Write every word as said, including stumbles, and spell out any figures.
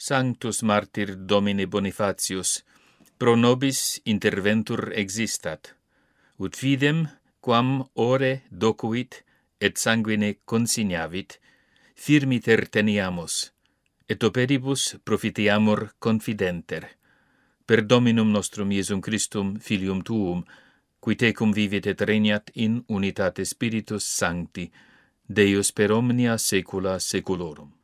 Sanctus martyr Domine Bonifacius, pro nobis interventur existat, ut fidem, quam ore docuit et sanguine consignavit, firmi terteniamus, et operibus profitiamur confidenter. Per Dominum nostrum Iesum Christum, Filium Tuum, qui tecum vivit et regnat in unitate Spiritus Sancti, Deus per omnia saecula saeculorum.